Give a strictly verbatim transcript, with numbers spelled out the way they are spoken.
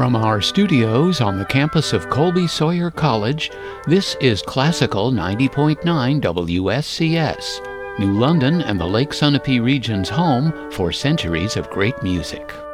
From our studios on the campus of Colby Sawyer College, this is Classical ninety point nine W S C S, New London and the Lake Sunapee region's home for centuries of great music.